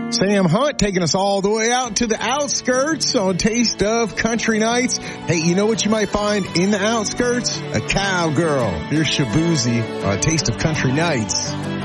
Sam Hunt taking us all the way out to the outskirts on Taste of Country Nights. Hey, you know what you might find in the outskirts? A cowgirl. Here's Shabuzi on Taste of Country Nights.